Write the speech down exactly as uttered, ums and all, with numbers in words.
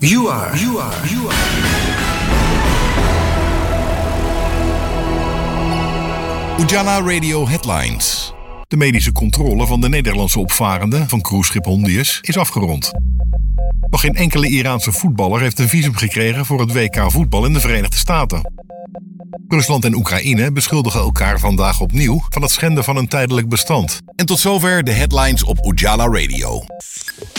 You are, you are, you are. Ujala Radio Headlines. De medische controle van de Nederlandse opvarenden van cruiseschip Hondius is afgerond. Nog geen enkele Iraanse voetballer heeft een visum gekregen voor het W K voetbal in de Verenigde Staten. Rusland en Oekraïne beschuldigen elkaar vandaag opnieuw van het schenden van een tijdelijk bestand. En tot zover de headlines op Ujala Radio.